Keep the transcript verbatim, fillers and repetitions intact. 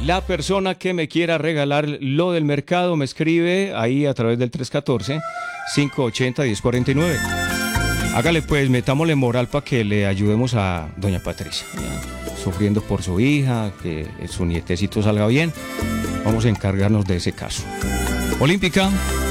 La persona que me quiera regalar lo del mercado me escribe ahí a través del tres uno cuatro, cinco ocho cero, uno cero cuatro nueve. Hágale pues, metámosle moral para que le ayudemos a doña Patricia, ya, sufriendo por su hija, que su nietecito salga bien. Vamos a encargarnos de ese caso. Olímpica.